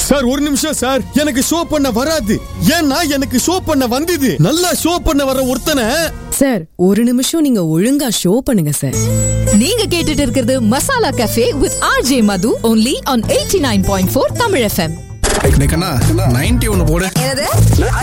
Sir ஒரு நிமிஷம் sir, எனக்கு ஷோ பண்ண வராது. ஏன்னா எனக்கு ஷோ பண்ண வந்தது. நல்லா ஷோ பண்ண வர ஒருத்தனை. சார் ஒரு நிமிஷம் நீங்க ஒழுங்கா ஷோ பண்ணுங்க சார். நீங்க கேட்டுட்டு இருக்கிறது masala cafe with RJ Madhu only on 89.4 Tamil FM. 91 போடு. என்னது